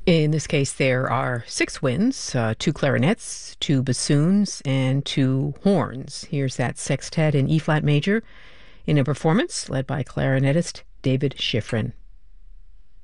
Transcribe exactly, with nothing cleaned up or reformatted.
In this case, there are six winds, uh, two clarinets, two bassoons, and two horns. Here's that sextet in E flat major in a performance led by clarinetist David Schifrin.